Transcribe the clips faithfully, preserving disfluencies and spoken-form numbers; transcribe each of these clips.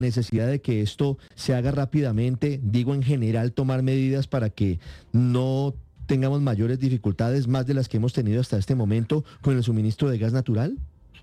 necesidad de que esto se haga rápidamente, digo en general, tomar medidas para que no tengamos mayores dificultades, más de las que hemos tenido hasta este momento, con el suministro de gas natural?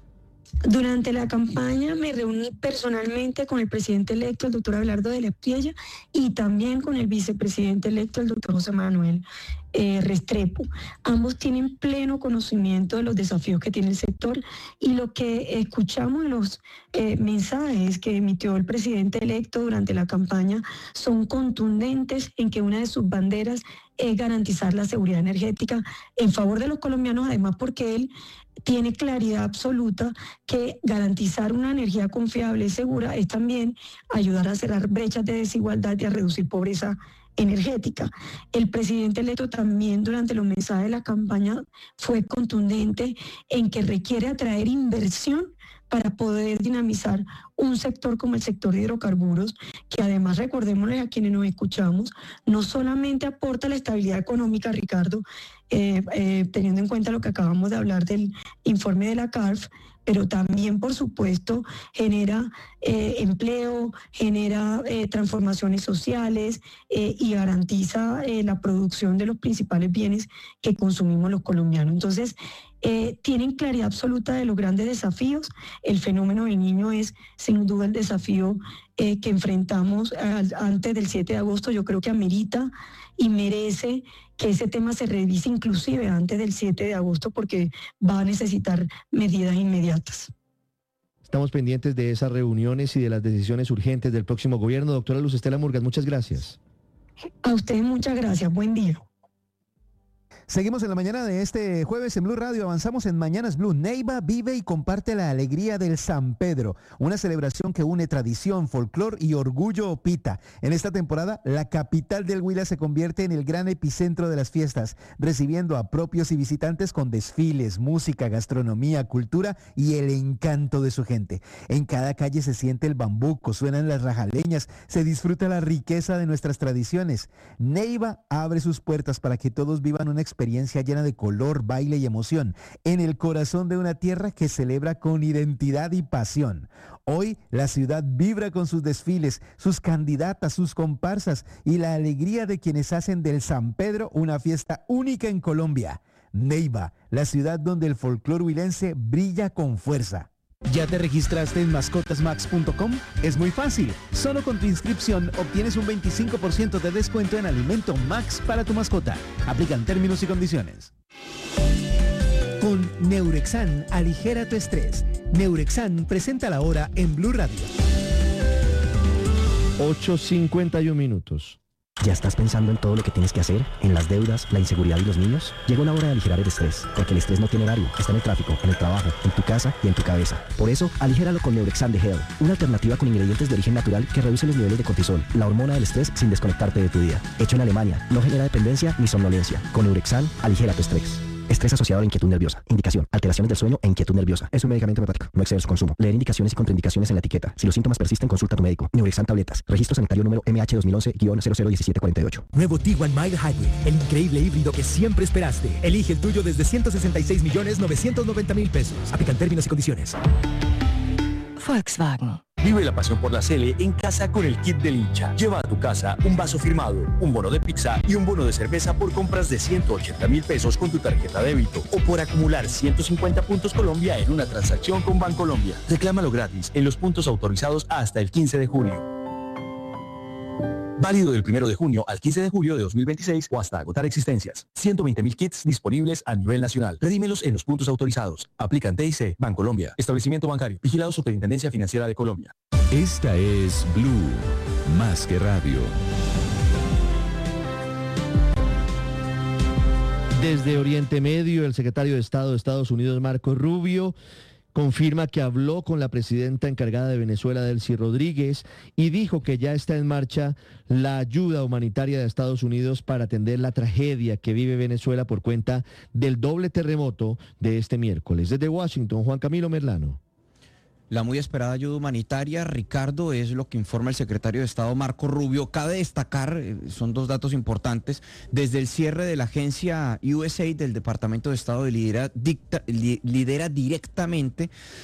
Durante la campaña me reuní personalmente con el presidente electo, el doctor Abelardo de la Espriella, y también con el vicepresidente electo, el doctor José Manuel eh, Restrepo. Ambos tienen pleno conocimiento de los desafíos que tiene el sector, y lo que escuchamos en los eh, mensajes que emitió el presidente electo durante la campaña son contundentes en que una de sus banderas es garantizar la seguridad energética en favor de los colombianos, además porque él tiene claridad absoluta que garantizar una energía confiable y segura es también ayudar a cerrar brechas de desigualdad y a reducir pobreza energética. El presidente electo también durante los mensajes de la campaña fue contundente en que requiere atraer inversión para poder dinamizar un sector como el sector de hidrocarburos, que además, recordémosle a quienes nos escuchamos, no solamente aporta la estabilidad económica, Ricardo, eh, eh, teniendo en cuenta lo que acabamos de hablar del informe de la C A R F, pero también, por supuesto, genera eh, empleo, genera eh, transformaciones sociales eh, y garantiza eh, la producción de los principales bienes que consumimos los colombianos. Entonces, eh, tienen claridad absoluta de los grandes desafíos. El fenómeno del Niño es, sin duda, el desafío eh, que enfrentamos al, antes del siete de agosto. Yo creo que amerita y merece que ese tema se revise inclusive antes del siete de agosto, porque va a necesitar medidas inmediatas. Estamos pendientes de esas reuniones y de las decisiones urgentes del próximo gobierno. Doctora Luz Estela Murgas, muchas gracias. A ustedes muchas gracias. Buen día. Seguimos en la mañana de este jueves en Blue Radio, avanzamos en Mañanas Blue. Neiva vive y comparte la alegría del San Pedro, una celebración que une tradición, folclor y orgullo pita. En esta temporada, la capital del Huila se convierte en el gran epicentro de las fiestas, recibiendo a propios y visitantes con desfiles, música, gastronomía, cultura y el encanto de su gente. En cada calle se siente el bambuco, suenan las rajaleñas, se disfruta la riqueza de nuestras tradiciones. Neiva abre sus puertas para que todos vivan una experiencia experiencia llena de color, baile y emoción, en el corazón de una tierra que celebra con identidad y pasión. Hoy la ciudad vibra con sus desfiles, sus candidatas, sus comparsas y la alegría de quienes hacen del San Pedro una fiesta única en Colombia. Neiva, la ciudad donde el folclor huilense brilla con fuerza. ¿Ya te registraste en mascotas max punto com? Es muy fácil. Solo con tu inscripción obtienes un veinticinco por ciento de descuento en alimento Max para tu mascota. Aplican términos y condiciones. Con Neurexan, aligera tu estrés. Neurexan presenta la hora en Blue Radio. ocho cincuenta y un minutos. ¿Ya estás pensando en todo lo que tienes que hacer? ¿En las deudas, la inseguridad y los niños? Llegó la hora de aligerar el estrés, porque el estrés no tiene horario, está en el tráfico, en el trabajo, en tu casa y en tu cabeza. Por eso, aligéralo con Neurexan de Hell, una alternativa con ingredientes de origen natural que reduce los niveles de cortisol, la hormona del estrés, sin desconectarte de tu día. Hecho en Alemania, no genera dependencia ni somnolencia. Con Neurexan, aligera tu estrés. Estrés asociado a la inquietud nerviosa. Indicación: alteraciones del sueño e inquietud nerviosa. Es un medicamento homeopático. No excede su consumo. Leer indicaciones y contraindicaciones en la etiqueta. Si los síntomas persisten, consulta a tu médico. Neurexan tabletas. Registro sanitario número M H dos mil once guion cero cero uno siete cuatro ocho. Nuevo Tiguan Mild Hybrid. El increíble híbrido que siempre esperaste. Elige el tuyo desde ciento sesenta y seis millones novecientos noventa mil pesos. Aplican términos y condiciones. Volkswagen. Vive la pasión por la Cele en casa con el kit del hincha. Lleva a tu casa un vaso firmado, un bono de pizza y un bono de cerveza por compras de ciento ochenta mil pesos con tu tarjeta de débito o por acumular ciento cincuenta puntos Colombia en una transacción con Bancolombia. Reclámalo gratis en los puntos autorizados hasta el quince de julio. Válido del primero de junio al quince de julio de dos mil veintiséis o hasta agotar existencias. ciento veinte mil kits disponibles a nivel nacional. Redímelos en los puntos autorizados. Aplican T I C, Bancolombia. Establecimiento bancario. Vigilado Superintendencia Financiera de Colombia. Esta es Blue, más que radio. Desde Oriente Medio, el secretario de Estado de Estados Unidos, Marco Rubio, confirma que habló con la presidenta encargada de Venezuela, Delcy Rodríguez, y dijo que ya está en marcha la ayuda humanitaria de Estados Unidos para atender la tragedia que vive Venezuela por cuenta del doble terremoto de este miércoles. Desde Washington, Juan Camilo Merlano. La muy esperada ayuda humanitaria, Ricardo, es lo que informa el secretario de Estado Marco Rubio. Cabe destacar, eh, son dos datos importantes, desde el cierre de la agencia U S A I D del Departamento de Estado de lidera, dicta, li, lidera directamente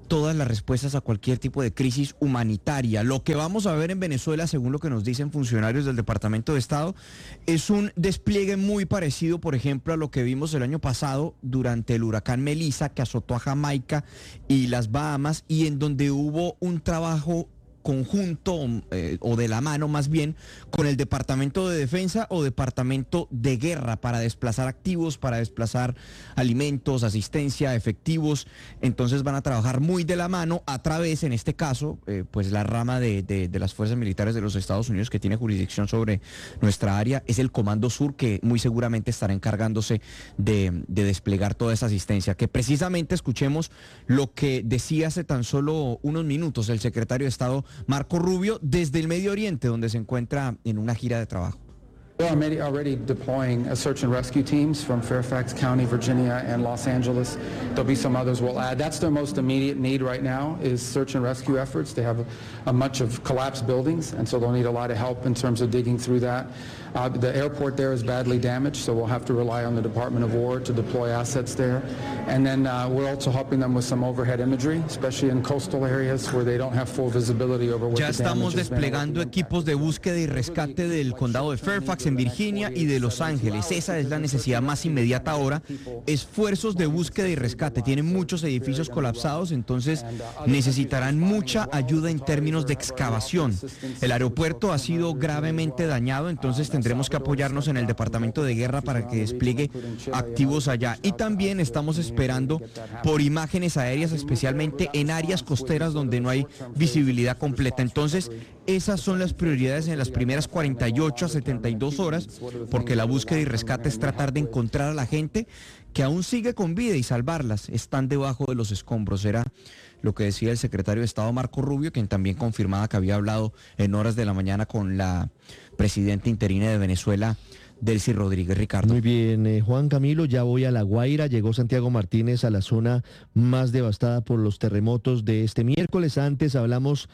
todas las respuestas a cualquier tipo de crisis humanitaria. Lo que vamos a ver en Venezuela, según lo que nos dicen funcionarios del Departamento de Estado, es un despliegue muy parecido, por ejemplo, a lo que vimos el año pasado durante el huracán Melissa, que azotó a Jamaica y las Bahamas, y en donde hubo un trabajo conjunto eh, o de la mano más bien con el Departamento de Defensa o Departamento de Guerra para desplazar activos, para desplazar alimentos, asistencia, efectivos. Entonces van a trabajar muy de la mano a través, en este caso, eh, pues la rama de, de, de las fuerzas militares de los Estados Unidos que tiene jurisdicción sobre nuestra área, es el Comando Sur, que muy seguramente estará encargándose de, de desplegar toda esa asistencia. Que precisamente escuchemos lo que decía hace tan solo unos minutos el secretario de Estado Marco Rubio desde el Medio Oriente, donde se encuentra en una gira de trabajo. We're already, already deploying uh, search and rescue teams from Fairfax County, Virginia, and Los Angeles. There'll be some others we'll add. That's their most immediate need right now is search and rescue efforts. They have a, a much of collapsed buildings, and so they'll need a lot of help in terms of digging through that. Uh, the airport there is badly damaged, so we'll have to rely on the Department of War to deploy assets there. And then uh, we're also helping them with some overhead imagery, especially in coastal areas where they don't have full visibility over what Ya the damage estamos has been. desplegando equipos de búsqueda y rescate del condado de Fairfax en Virginia y de Los Ángeles. Esa es la necesidad más inmediata ahora. Esfuerzos de búsqueda y rescate. Tienen muchos edificios colapsados, entonces necesitarán mucha ayuda en términos de excavación. El aeropuerto ha sido gravemente dañado, entonces tendremos que apoyarnos en el Departamento de Guerra para que despliegue activos allá. Y también estamos esperando por imágenes aéreas, especialmente en áreas costeras donde no hay visibilidad completa. Entonces, esas son las prioridades en las primeras cuarenta y ocho a setenta y dos horas, porque la búsqueda y rescate es tratar de encontrar a la gente que aún sigue con vida y salvarlas. Están debajo de los escombros. Era lo que decía el secretario de Estado Marco Rubio, quien también confirmaba que había hablado en horas de la mañana con la presidenta interina de Venezuela, Delcy Rodríguez. Ricardo. Muy bien, eh, Juan Camilo, ya voy a La Guaira. Llegó Santiago Martínez a la zona más devastada por los terremotos de este miércoles. Antes hablamos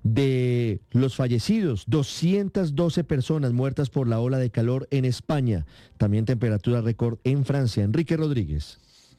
de los fallecidos, doscientas doce personas muertas por la ola de calor en España. También temperatura récord en Francia. Enrique Rodríguez.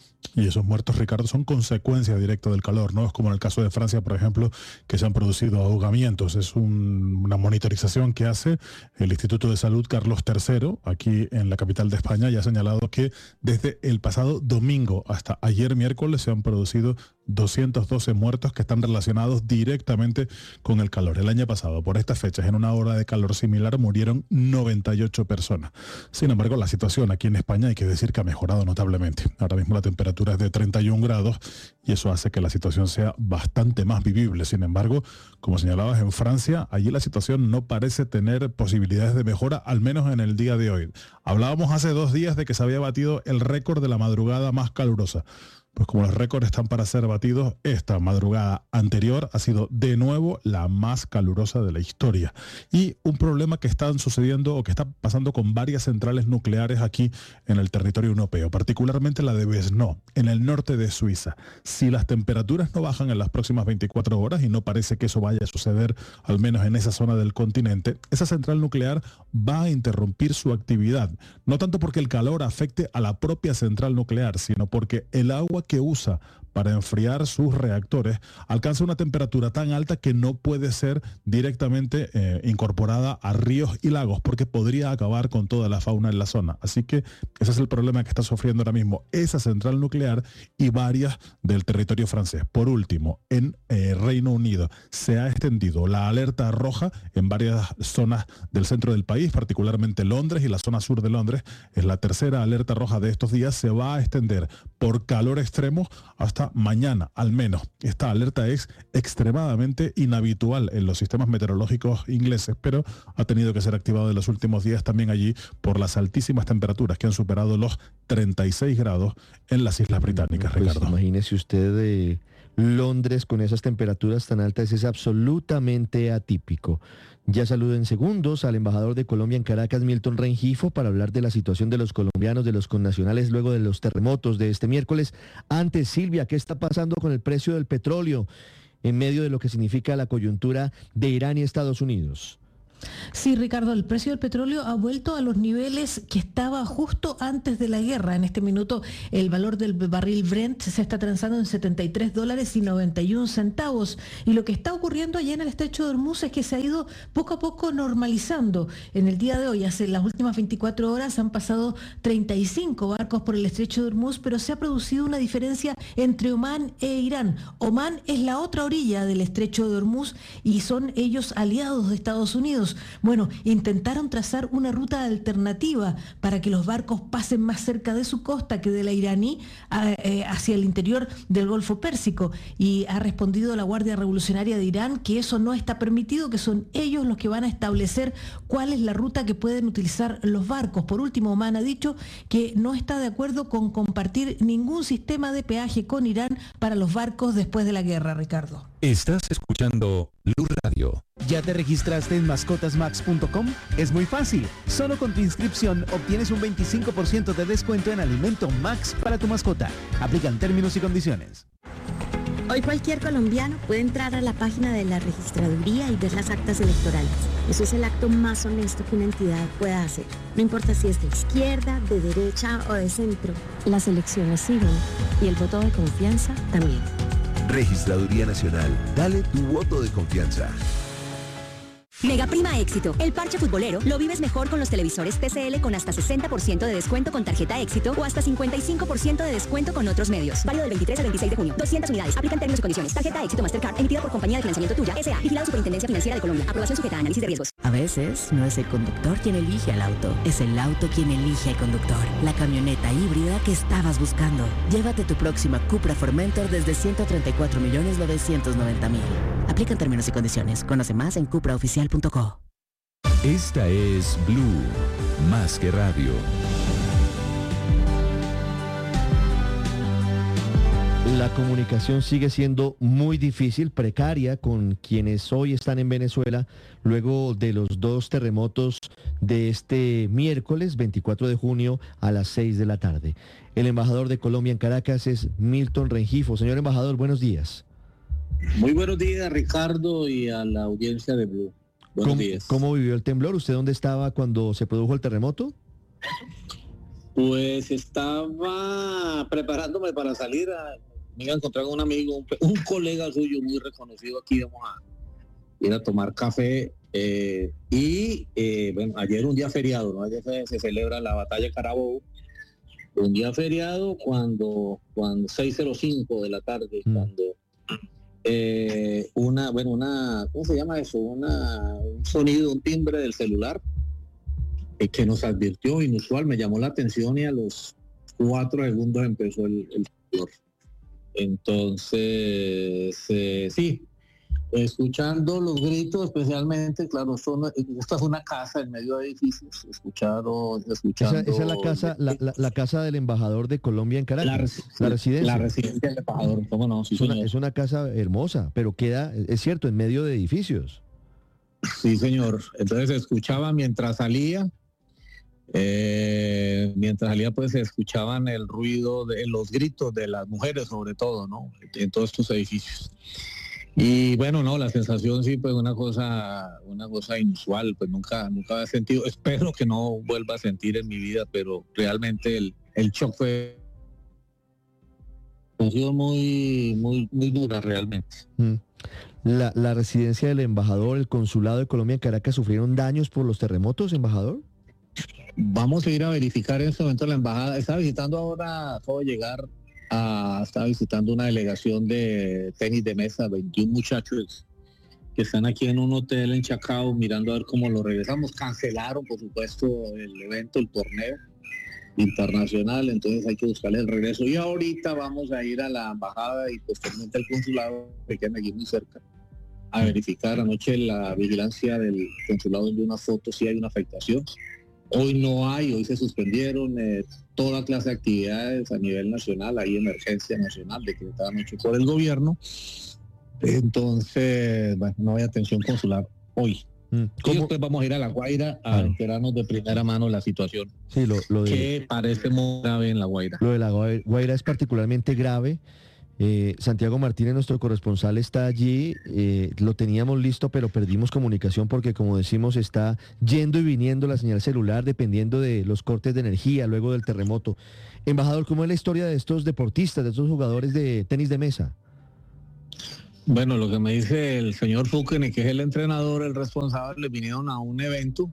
Y esos muertos, Ricardo, son consecuencia directa del calor, ¿no? Es como en el caso de Francia, por ejemplo, que se han producido ahogamientos. Es un, una monitorización que hace el Instituto de Salud Carlos tercero, aquí en la capital de España, y ha señalado que desde el pasado domingo hasta ayer miércoles se han producido doscientos doce muertos que están relacionados directamente con el calor. El año pasado, por estas fechas, en una ola de calor similar, murieron noventa y ocho personas. Sin embargo, la situación aquí en España hay que decir que ha mejorado notablemente. Ahora mismo la temperatura es de treinta y un grados y eso hace que la situación sea bastante más vivible. Sin embargo, como señalabas, en Francia, allí la situación no parece tener posibilidades de mejora, al menos en el día de hoy. Hablábamos hace dos días de que se había batido el récord de la madrugada más calurosa. Pues como los récords están para ser batidos, esta madrugada anterior ha sido de nuevo la más calurosa de la historia. Y un problema que están sucediendo o que está pasando con varias centrales nucleares aquí en el territorio europeo, particularmente la de Vesno, en el norte de Suiza. Si las temperaturas no bajan en las próximas veinticuatro horas, y no parece que eso vaya a suceder, al menos en esa zona del continente, esa central nuclear va a interrumpir su actividad. No tanto porque el calor afecte a la propia central nuclear, sino porque el agua que usa para enfriar sus reactores alcanza una temperatura tan alta que no puede ser directamente eh, incorporada a ríos y lagos, porque podría acabar con toda la fauna en la zona. Así que ese es el problema que está sufriendo ahora mismo esa central nuclear y varias del territorio francés. Por último, en eh, Reino Unido se ha extendido la alerta roja en varias zonas del centro del país, particularmente Londres y la zona sur de Londres. Es la tercera alerta roja de estos días. Se va a extender por calor extremo hasta mañana, al menos. Esta alerta es extremadamente inhabitual en los sistemas meteorológicos ingleses, pero ha tenido que ser activado en los últimos días también allí por las altísimas temperaturas que han superado los treinta y seis grados en las Islas Británicas, pues Ricardo. Imagínese usted de Londres con esas temperaturas tan altas, es absolutamente atípico. Ya saludo en segundos al embajador de Colombia en Caracas, Milton Rengifo, para hablar de la situación de los colombianos, de los connacionales luego de los terremotos de este miércoles. Antes, Silvia, ¿qué está pasando con el precio del petróleo en medio de lo que significa la coyuntura de Irán y Estados Unidos? Sí, Ricardo, el precio del petróleo ha vuelto a los niveles que estaba justo antes de la guerra. En este minuto el valor del barril Brent se está transando en setenta y tres dólares y noventa y un centavos. Y lo que está ocurriendo allá en el estrecho de Hormuz es que se ha ido poco a poco normalizando. En el día de hoy, hace las últimas veinticuatro horas, han pasado treinta y cinco barcos por el estrecho de Hormuz, pero se ha producido una diferencia entre Omán e Irán. Omán es la otra orilla del estrecho de Hormuz y son ellos aliados de Estados Unidos. Bueno, intentaron trazar una ruta alternativa para que los barcos pasen más cerca de su costa que de la iraní a, eh, hacia el interior del Golfo Pérsico, y ha respondido la Guardia Revolucionaria de Irán que eso no está permitido, que son ellos los que van a establecer cuál es la ruta que pueden utilizar los barcos. Por último, Omán ha dicho que no está de acuerdo con compartir ningún sistema de peaje con Irán para los barcos después de la guerra, Ricardo. Estás escuchando Blue Radio. ¿Ya te registraste en mascotas max punto com? Es muy fácil. Solo con tu inscripción obtienes un veinticinco por ciento de descuento en alimento Max para tu mascota. Aplican términos y condiciones. Hoy cualquier colombiano puede entrar a la página de la registraduría y ver las actas electorales. Eso es el acto más honesto que una entidad pueda hacer. No importa si es de izquierda, de derecha o de centro. Las elecciones siguen y el voto de confianza también. Registraduría Nacional. Dale tu voto de confianza. Mega Prima Éxito. El parche futbolero lo vives mejor con los televisores T C L con hasta sesenta por ciento de descuento con tarjeta Éxito o hasta cincuenta y cinco por ciento de descuento con otros medios. Válido del veintitrés al veintiséis de junio. doscientas unidades. Aplican términos y condiciones. Tarjeta Éxito Mastercard emitida por Compañía de Financiamiento Tuya S A. Vigilado Superintendencia Financiera de Colombia. Aprobación sujeta a análisis de riesgos. A veces no es el conductor quien elige al auto, es el auto quien elige al conductor. La camioneta híbrida que estabas buscando. Llévate tu próxima Cupra Formentor desde ciento treinta y cuatro millones novecientos noventa mil. Aplican términos y condiciones. Conoce más en cupra oficial punto co. Esta es Blue, más que radio. La comunicación sigue siendo muy difícil, precaria, con quienes hoy están en Venezuela, luego de los dos terremotos de este miércoles veinticuatro de junio a las seis de la tarde. El embajador de Colombia en Caracas es Milton Rengifo. Señor embajador, buenos días. Muy buenos días, Ricardo, y a la audiencia de Blue. Buenos ¿Cómo, días. ¿Cómo vivió el temblor? ¿Usted dónde estaba cuando se produjo el terremoto? Pues estaba preparándome para salir. A, me iba a encontrar con un amigo, un, un colega suyo muy reconocido aquí. Vamos a ir a tomar café. Eh, y eh, bueno, ayer un día feriado, ¿no? Ayer se, se celebra la batalla de Carabobo. Un día feriado cuando, cuando seis cero cinco de la tarde, mm. cuando... Eh, una, bueno, una, ¿cómo se llama eso? Una, un sonido, un timbre del celular eh, que nos advirtió, inusual, me llamó la atención y a los cuatro segundos empezó el, el temblor. Entonces, eh, sí, escuchando los gritos, especialmente, claro, son, esta es una casa en medio de edificios, escucharon, escuchando... Esa, esa es la casa, la, la, la casa del embajador de Colombia en Caracas, la, la residencia. La residencia del embajador, ¿cómo no? Sí, es, una, es una casa hermosa, pero queda, es cierto, en medio de edificios. Sí, señor. Entonces se escuchaba mientras salía, eh, mientras salía pues se escuchaban el ruido de los gritos de las mujeres sobre todo, ¿no? En todos estos edificios. Y bueno, no, la sensación sí, pues una cosa, una cosa inusual, pues nunca, nunca había sentido, espero que no vuelva a sentir en mi vida, pero realmente el, el shock fue ha sido muy, muy, muy dura realmente. Mm. La, la residencia del embajador, el consulado de Colombia en Caracas, ¿sufrieron daños por los terremotos, embajador? Vamos a ir a verificar en este momento la embajada. Estaba visitando ahora, acabo de llegar. Ah, estaba visitando una delegación de tenis de mesa, veintiún muchachos que están aquí en un hotel en Chacao mirando a ver cómo lo regresamos. Cancelaron, por supuesto, el evento, el torneo internacional, entonces hay que buscarle el regreso. Y ahorita vamos a ir a la embajada y posteriormente al consulado, que quedan aquí muy cerca, a verificar. Anoche la vigilancia del consulado envió una foto, si hay una afectación. Hoy no hay, hoy se suspendieron eh, toda clase de actividades a nivel nacional, hay emergencia nacional decretada anoche por el gobierno. Entonces, bueno, no hay atención consular hoy. Mm. Y después vamos a ir a La Guaira a claro. enterarnos de primera mano la situación. Sí, lo, lo de, que parece muy grave en La Guaira. Lo de La Guaira es particularmente grave. Eh, Santiago Martínez, nuestro corresponsal, está allí. Eh, lo teníamos listo, pero perdimos comunicación porque, como decimos, está yendo y viniendo la señal celular dependiendo de los cortes de energía luego del terremoto. Embajador, ¿cómo es la historia de estos deportistas, de estos jugadores de tenis de mesa? Bueno, lo que me dice el señor Fukene, que es el entrenador, el responsable, vinieron a un evento.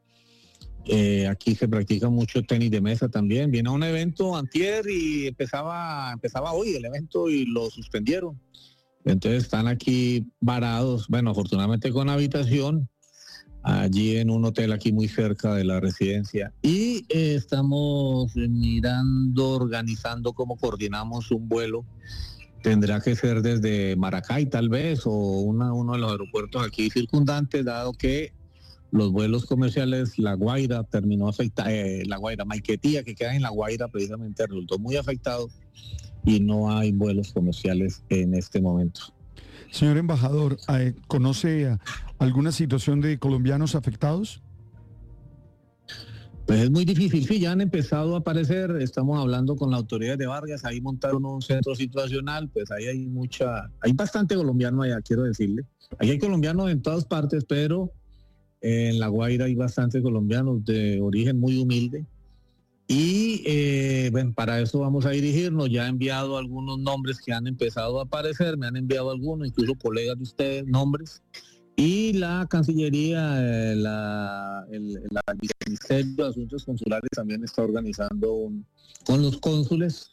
Eh, aquí se practica mucho tenis de mesa también. Viene a un evento antier y empezaba, empezaba hoy el evento y lo suspendieron. Entonces están aquí varados, bueno, afortunadamente con habitación, allí en un hotel aquí muy cerca de la residencia. Y eh, estamos mirando, organizando cómo coordinamos un vuelo. Tendrá que ser desde Maracay tal vez, o una, uno de los aeropuertos aquí circundantes, dado que los vuelos comerciales, La Guaira terminó afectada, eh, La Guaira, Maiquetía, que queda en La Guaira, precisamente resultó muy afectado y no hay vuelos comerciales en este momento. Señor embajador, ¿conoce alguna situación de colombianos afectados? Pues es muy difícil, sí, ya han empezado a aparecer, estamos hablando con la autoridad de Vargas, ahí montaron un centro situacional, pues ahí hay mucha, hay bastante colombiano allá, quiero decirle. Ahí hay colombianos en todas partes, pero en La Guaira hay bastantes colombianos de origen muy humilde y eh, bueno, para eso vamos a dirigirnos. Ya he enviado algunos nombres que han empezado a aparecer, me han enviado algunos, incluso colegas de ustedes, nombres, y la Cancillería, eh, la, el, la, el Ministerio de Asuntos Consulares también está organizando un, con los cónsules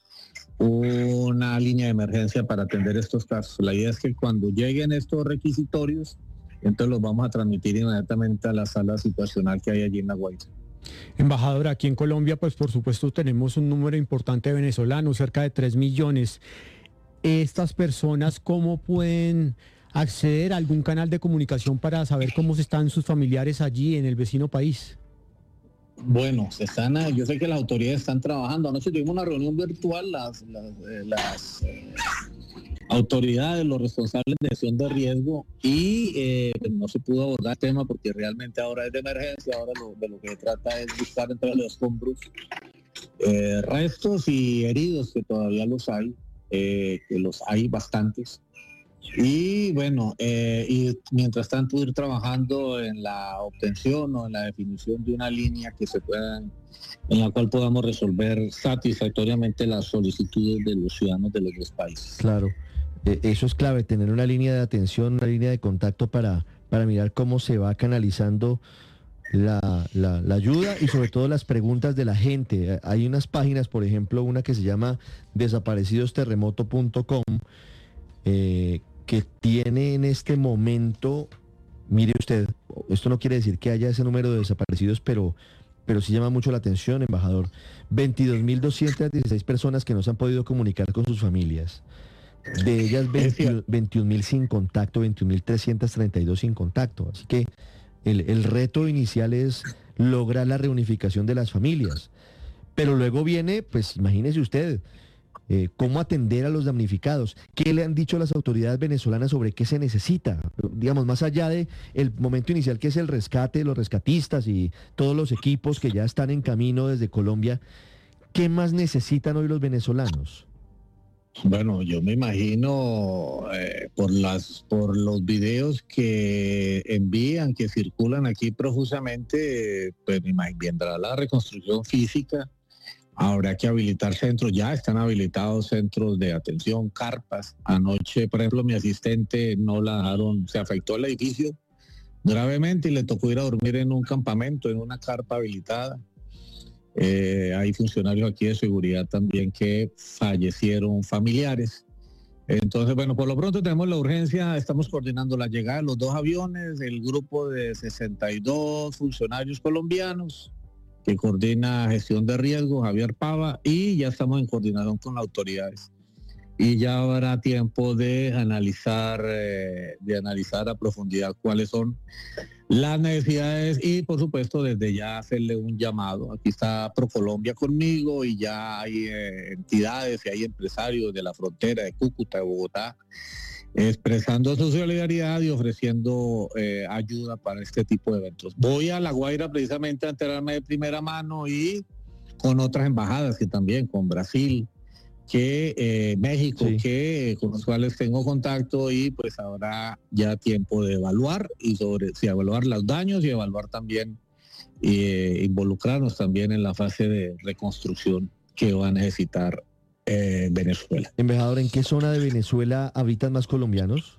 una línea de emergencia para atender estos casos. La idea es que cuando lleguen estos requisitorios, entonces los vamos a transmitir inmediatamente a la sala situacional que hay allí en La Guaira. Embajador, aquí en Colombia, pues por supuesto tenemos un número importante de venezolanos, cerca de tres millones. ¿Estas personas cómo pueden acceder a algún canal de comunicación para saber cómo están sus familiares allí en el vecino país? Bueno, se están, yo sé que las autoridades están trabajando. Anoche tuvimos una reunión virtual, las, las, eh, las eh, autoridades, los responsables de gestión de riesgo, y eh, no se pudo abordar el tema porque realmente ahora es de emergencia. Ahora lo, de lo que se trata es buscar entre los escombros eh, restos y heridos, que todavía los hay, eh, que los hay bastantes. Y bueno, eh, y mientras tanto ir trabajando en la obtención o en la definición de una línea que se pueda, en la cual podamos resolver satisfactoriamente las solicitudes de los ciudadanos de los dos países. Claro, eh, eso es clave, tener una línea de atención, una línea de contacto para, para mirar cómo se va canalizando la, la, la ayuda y sobre todo las preguntas de la gente. Hay unas páginas, por ejemplo, una que se llama desaparecidos terremoto punto com, eh, que tiene en este momento, mire usted, esto no quiere decir que haya ese número de desaparecidos, pero, pero sí llama mucho la atención, embajador. veintidós mil doscientas dieciséis personas que no se han podido comunicar con sus familias. De ellas veintiún mil sin contacto, veintiún mil trescientos treinta y dos sin contacto. Así que el, el reto inicial es lograr la reunificación de las familias. Pero luego viene, pues imagínese usted, Eh, cómo atender a los damnificados. ¿Qué le han dicho las autoridades venezolanas sobre qué se necesita? Digamos, más allá de el momento inicial que es el rescate, los rescatistas y todos los equipos que ya están en camino desde Colombia, ¿qué más necesitan hoy los venezolanos? Bueno, yo me imagino eh, por las por los videos que envían, que circulan aquí profusamente, pues me imagino, vendrá la reconstrucción física. Habrá que habilitar centros, ya están habilitados centros de atención, carpas. Anoche, por ejemplo, mi asistente no la dejaron, se afectó el edificio gravemente y le tocó ir a dormir en un campamento, en una carpa habilitada. Eh, hay funcionarios aquí de seguridad también que fallecieron familiares. Entonces, bueno, por lo pronto tenemos la urgencia, estamos coordinando la llegada de los dos aviones, el grupo de sesenta y dos funcionarios colombianos que coordina gestión de riesgo, Javier Pava, y ya estamos en coordinación con las autoridades. Y ya habrá tiempo de analizar, eh, de analizar a profundidad cuáles son las necesidades y, por supuesto, desde ya hacerle un llamado. Aquí está ProColombia conmigo y ya hay eh, entidades y hay empresarios de la frontera de Cúcuta, de Bogotá, expresando su solidaridad y ofreciendo eh, ayuda para este tipo de eventos. Voy a La Guaira precisamente a enterarme de primera mano y con otras embajadas que también, con Brasil, que eh, México, Sí. que con los cuales tengo contacto, y pues habrá ya tiempo de evaluar y sobre si evaluar los daños y evaluar también e involucrarnos también en la fase de reconstrucción que va a necesitar eh, Venezuela. Embajador, ¿en qué zona de Venezuela habitan más colombianos?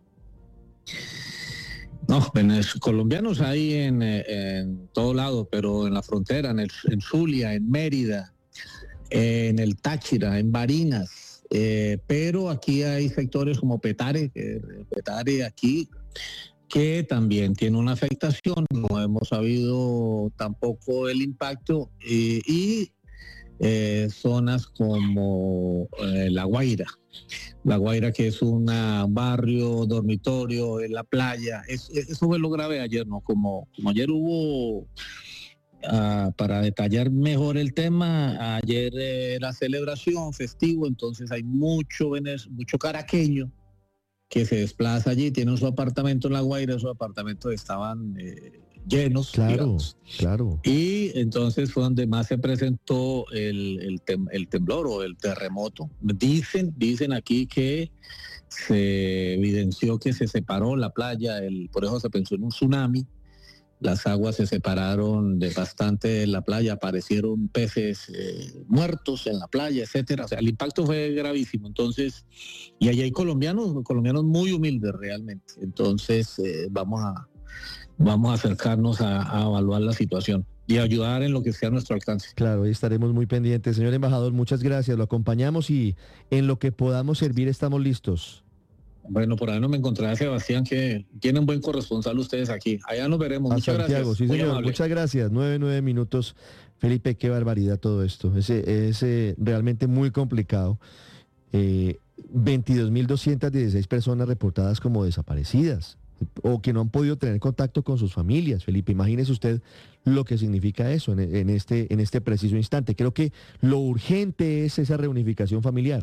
No, venez- colombianos hay en, eh, en todo lado, pero en la frontera, en, el, en Zulia, en Mérida, en el Táchira, en Barinas, eh, pero aquí hay sectores como Petare, que Petare aquí, que también tiene una afectación, no hemos sabido tampoco el impacto, eh, y eh, zonas como eh, La Guaira, La Guaira, que es una, un barrio, dormitorio en la playa. Es, es- eso fue lo grave ayer, ¿no? Como, como ayer hubo, ah, para detallar mejor el tema, ayer eh, era celebración, festivo, entonces hay mucho, venez- mucho caraqueño que se desplaza allí, tienen su apartamento en La Guaira, sus apartamentos estaban eh, llenos, Claro, digamos. claro. Y entonces fue donde más se presentó el, el, tem- el temblor o el terremoto. Dicen, dicen aquí que se evidenció que se separó la playa, el, por eso se pensó en un tsunami. Las aguas se separaron de bastante de la playa, aparecieron peces eh, muertos en la playa, etcétera. O sea, el impacto fue gravísimo. Entonces, y allí hay colombianos, colombianos muy humildes realmente. Entonces, eh, vamos a vamos a acercarnos a, a evaluar la situación y ayudar en lo que sea a nuestro alcance. Claro, ahí estaremos muy pendientes. Señor embajador, muchas gracias. Lo acompañamos y en lo que podamos servir estamos listos. Bueno, por ahí no me encontrará Sebastián, que tiene un buen corresponsal ustedes aquí. Allá nos veremos. A Muchas Santiago, gracias. sí Muy señor. amable. Muchas gracias. Nueve, nueve minutos. Felipe, qué barbaridad todo esto. Es, es eh, realmente muy complicado. Eh, veintidós mil doscientas dieciséis personas reportadas como desaparecidas o que no han podido tener contacto con sus familias. Felipe, imagínese usted lo que significa eso en, en este, en este preciso instante. Creo que lo urgente es esa reunificación familiar.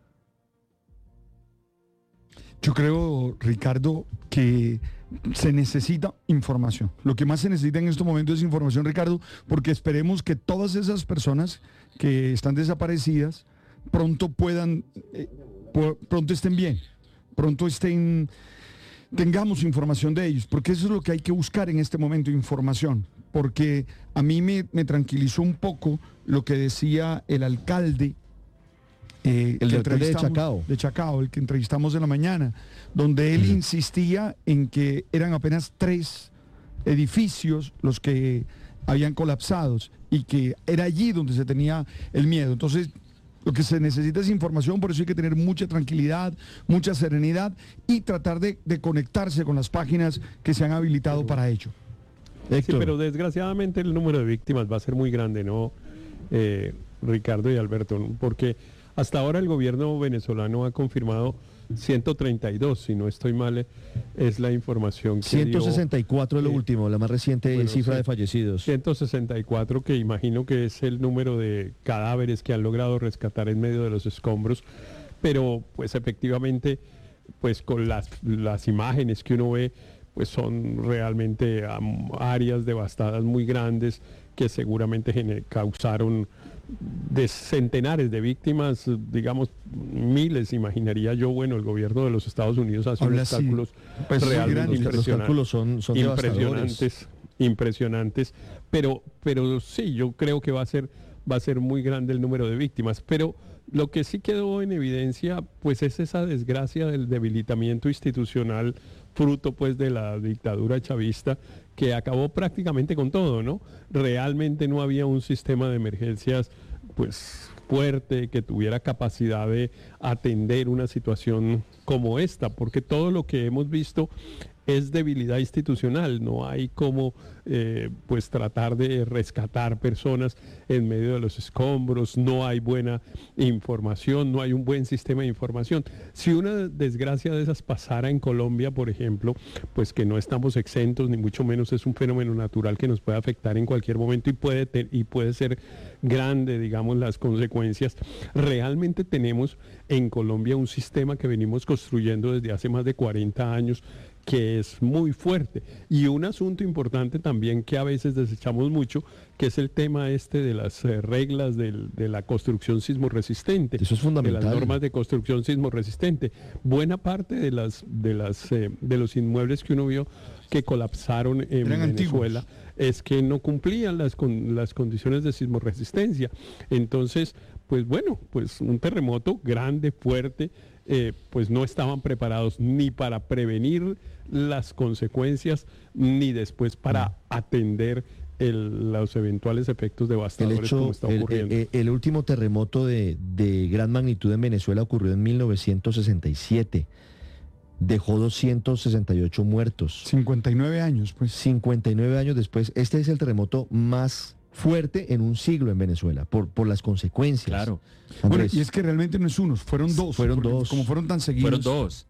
Yo creo, Ricardo, que se necesita información. Lo que más se necesita en estos momentos es información, Ricardo, porque esperemos que todas esas personas que están desaparecidas pronto puedan, eh, por- pronto estén bien, pronto estén, tengamos información de ellos, porque eso es lo que hay que buscar en este momento, información. Porque a mí me, me tranquilizó un poco lo que decía el alcalde. Eh, El que alcalde de entrevistamos- Chacao. de Chacao, el que entrevistamos en la mañana, donde él insistía en que eran apenas tres edificios los que habían colapsados y que era allí donde se tenía el miedo. Entonces, lo que se necesita es información, por eso hay que tener mucha tranquilidad, mucha serenidad y tratar de, de conectarse con las páginas que se han habilitado para ello. Sí, pero desgraciadamente el número de víctimas va a ser muy grande, ¿no? Eh, Ricardo y Alberto, ¿no? Porque hasta ahora el gobierno venezolano ha confirmado ciento treinta y dos, si no estoy mal, eh, es la información que ciento sesenta y cuatro es lo eh, último, la más reciente bueno, cifra sí. de fallecidos. ciento sesenta y cuatro, que imagino que es el número de cadáveres que han logrado rescatar en medio de los escombros, pero pues efectivamente, pues con las, las imágenes que uno ve, pues son realmente um, áreas devastadas muy grandes que seguramente gener- causaron de centenares de víctimas, digamos miles, imaginaría yo. Bueno, el gobierno de los Estados Unidos hace Habla unos así, cálculos pues, muy realmente grandes. Los impresionantes. cálculos son, son devastadores. impresionantes, impresionantes, pero, pero sí, yo creo que va a ser, va a ser muy grande el número de víctimas, pero lo que sí quedó en evidencia, pues es esa desgracia del debilitamiento institucional, fruto pues de la dictadura chavista, que acabó prácticamente con todo, ¿no? Realmente no había un sistema de emergencias, pues fuerte, que tuviera capacidad de atender una situación como esta, porque todo lo que hemos visto es debilidad institucional, no hay como eh, pues tratar de rescatar personas en medio de los escombros, no hay buena información, no hay un buen sistema de información. Si una desgracia de esas pasara en Colombia, por ejemplo, pues que no estamos exentos, ni mucho menos es un fenómeno natural que nos puede afectar en cualquier momento y puede, te- y puede ser grande, digamos, las consecuencias. Realmente tenemos en Colombia un sistema que venimos construyendo desde hace más de cuarenta años, que es muy fuerte. Y un asunto importante también que a veces desechamos mucho, que es el tema este de las eh, reglas del, de la construcción sismorresistente. Eso es fundamental. De las normas de construcción sismorresistente. Buena parte de las de las eh, de los inmuebles que uno vio que colapsaron en Eran Venezuela antiguos. es que no cumplían las con, las condiciones de sismorresistencia. Entonces, pues bueno, pues un terremoto grande, fuerte, eh, pues no estaban preparados ni para prevenir las consecuencias, ni después para atender el, los eventuales efectos El devastadores hecho, como está el, ocurriendo. el- el último terremoto de, de gran magnitud en Venezuela ocurrió en mil novecientos sesenta y siete. Dejó doscientos sesenta y ocho muertos. cincuenta y nueve años, pues. cincuenta y nueve años después. Este es el terremoto más fuerte en un siglo en Venezuela, por, por las consecuencias. Claro. Bueno, Andrés, y es que realmente no es uno, fueron dos. Fueron porque dos. Como fueron tan seguidos. Fueron dos.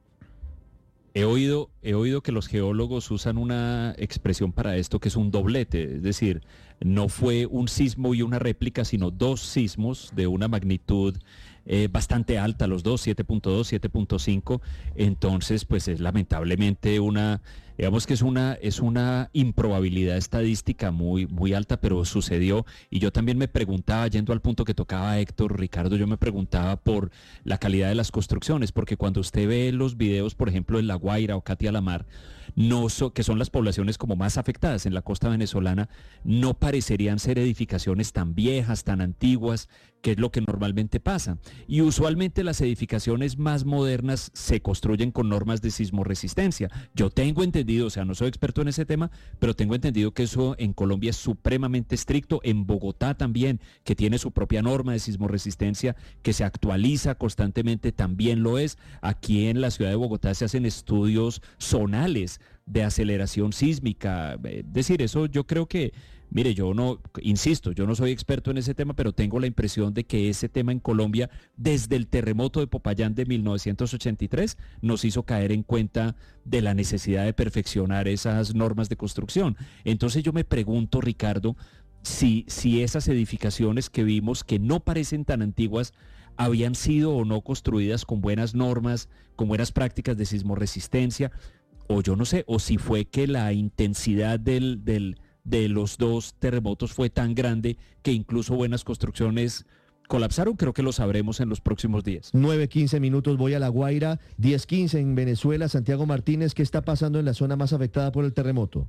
He oído, he oído que los geólogos usan una expresión para esto que es un doblete, es decir, no fue un sismo y una réplica, sino dos sismos de una magnitud eh, bastante alta, los dos, siete punto dos, siete punto cinco, entonces pues es lamentablemente una, digamos que es una, es una improbabilidad estadística muy, muy alta, pero sucedió. Y yo también me preguntaba, yendo al punto que tocaba Héctor, Ricardo, yo me preguntaba por la calidad de las construcciones, porque cuando usted ve los videos, por ejemplo, en La Guaira o Catia la Mar, no so- que son las poblaciones como más afectadas en la costa venezolana, no parecerían ser edificaciones tan viejas, tan antiguas, que es lo que normalmente pasa. Y usualmente las edificaciones más modernas se construyen con normas de sismorresistencia. Yo tengo entendido, o sea, no soy experto en ese tema, pero tengo entendido que eso en Colombia es supremamente estricto, en Bogotá también, que tiene su propia norma de sismorresistencia, que se actualiza constantemente, también lo es. Aquí en la ciudad de Bogotá se hacen estudios zonales de aceleración sísmica. Es decir, eso yo creo que, mire, yo no, insisto, yo no soy experto en ese tema, pero tengo la impresión de que ese tema en Colombia, desde el terremoto de Popayán de mil novecientos ochenta y tres, nos hizo caer en cuenta de la necesidad de perfeccionar esas normas de construcción. Entonces yo me pregunto, Ricardo, si, si esas edificaciones que vimos, que no parecen tan antiguas, habían sido o no construidas con buenas normas, con buenas prácticas de sismorresistencia, o yo no sé, o si fue que la intensidad del, del, de los dos terremotos fue tan grande que incluso buenas construcciones colapsaron. Creo que lo sabremos en los próximos días. nueve quince minutos, voy a La Guaira, diez quince en Venezuela. Santiago Martínez, ¿qué está pasando en la zona más afectada por el terremoto?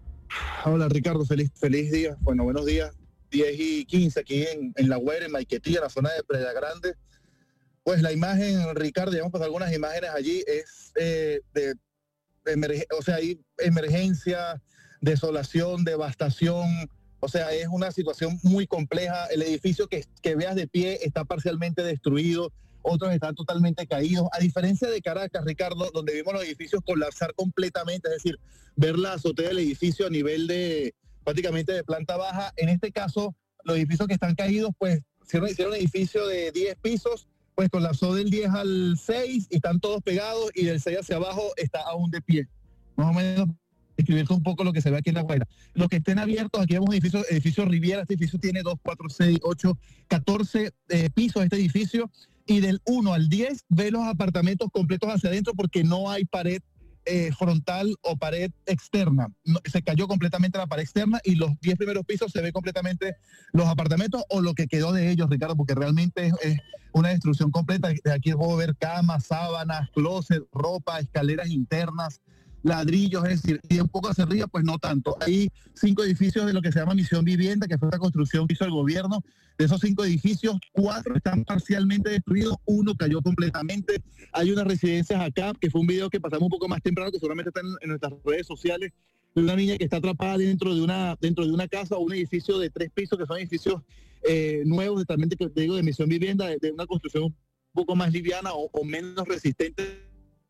Hola Ricardo, feliz, feliz día. Bueno, buenos días. diez y quince aquí en, en La Guaira, en Maiquetía, en la zona de Playa Grande. Pues la imagen, Ricardo, ya hemos pasado algunas imágenes allí, es eh, de, emerg- o sea, hay emergencia, desolación, devastación. O sea, es una situación muy compleja. El edificio que, que veas de pie está parcialmente destruido, otros están totalmente caídos. A diferencia de Caracas, Ricardo, donde vimos los edificios colapsar completamente, es decir, ver la azotea del edificio a nivel de prácticamente de planta baja. En este caso, los edificios que están caídos, pues, hicieron, hicieron un edificio de diez pisos, pues colapsó del diez al seis y están todos pegados, y del seis hacia abajo está aún de pie. Más o menos describirte un poco lo que se ve aquí en La Guaira. Los que estén abiertos, aquí vemos edificios, edificio Riviera. Este edificio tiene dos, cuatro, seis, ocho, catorce eh, pisos este edificio, y del uno al diez ve los apartamentos completos hacia adentro porque no hay pared eh, frontal o pared externa. No, se cayó completamente la pared externa, y los diez primeros pisos se ve completamente los apartamentos o lo que quedó de ellos, Ricardo, porque realmente es, es una destrucción completa. De aquí puedo ver camas, sábanas, closet, ropa, escaleras internas, ladrillos, es decir, y un poco hacia arriba, pues no tanto. Hay cinco edificios de lo que se llama Misión Vivienda, que fue esta construcción que hizo el gobierno. De esos cinco edificios, cuatro están parcialmente destruidos, uno cayó completamente. Hay unas residencias acá, que fue un video que pasamos un poco más temprano, que seguramente está en, en nuestras redes sociales, de una niña que está atrapada dentro de una dentro de una casa o un edificio de tres pisos, que son edificios eh, nuevos, totalmente, que te digo, de Misión Vivienda, de, de una construcción un poco más liviana o, o menos resistente.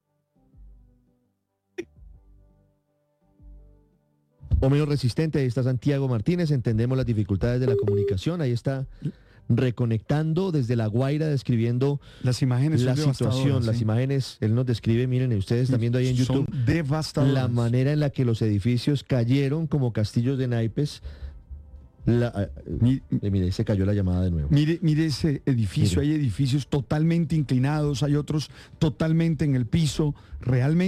O menos resistente. Ahí está Santiago Martínez, entendemos las dificultades de la comunicación, ahí está reconectando desde La Guaira, describiendo las imágenes, la son situación, las ¿sí? imágenes, él nos describe, miren, ustedes están viendo ahí en YouTube, son devastadoras. La manera en la que los edificios cayeron como castillos de naipes. La, mire, mire, se cayó la llamada de nuevo. Mire, mire ese edificio, mire. Hay edificios totalmente inclinados, hay otros totalmente en el piso,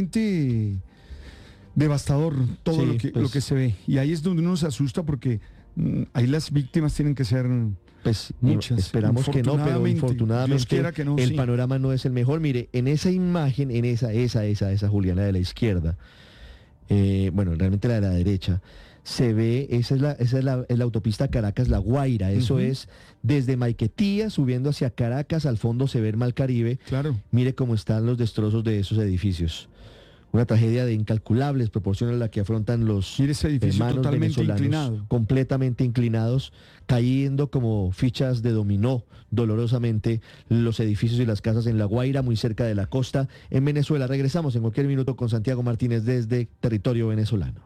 realmente devastador todo sí, lo, que, pues, lo que se ve. Y ahí es donde uno se asusta porque ahí las víctimas tienen que ser pues muchas. Esperamos que no, pero infortunadamente que no, el sí. panorama no es el mejor. Mire, en esa imagen, en esa, esa, esa, esa Juliana de la izquierda, eh, bueno, realmente la de la derecha, se ve, esa es la, esa es la, es la autopista Caracas-La Guaira, eso uh-huh. es desde Maiquetía subiendo hacia Caracas, al fondo se ve el Mar Caribe. Claro. Mire cómo están los destrozos de esos edificios. Una tragedia de incalculables proporciones a la que afrontan los hermanos venezolanos, inclinado. completamente inclinados, cayendo como fichas de dominó dolorosamente los edificios y las casas en La Guaira, muy cerca de la costa, en Venezuela. Regresamos en cualquier minuto con Santiago Martínez desde territorio venezolano.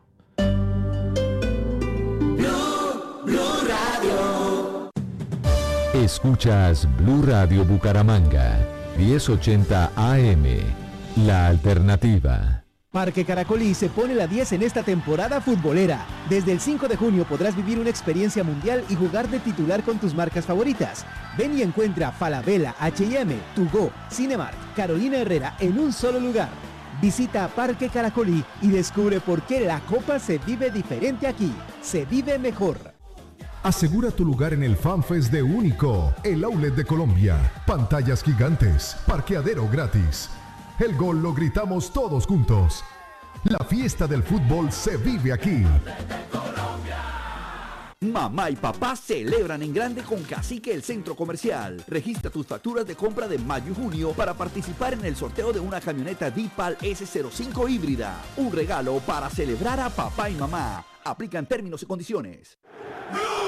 Escuchas Blue Radio Bucaramanga, diez ochenta A M, la alternativa. Parque Caracolí se pone la diez en esta temporada futbolera. Desde el cinco de junio podrás vivir una experiencia mundial y jugar de titular con tus marcas favoritas. Ven y encuentra Falabella, H y M, Tugo, Cinemark, Carolina Herrera en un solo lugar. Visita Parque Caracolí y descubre por qué la Copa se vive diferente aquí. Se vive mejor. Asegura tu lugar en el FanFest de Único, el outlet de Colombia. Pantallas gigantes, parqueadero gratis. El gol lo gritamos todos juntos. La fiesta del fútbol se vive aquí. Mamá y papá celebran en grande con Cacique el Centro Comercial. Registra tus facturas de compra de mayo y junio para participar en el sorteo de una camioneta D-PAL ese cero cinco híbrida. Un regalo para celebrar a papá y mamá. Aplican términos y condiciones.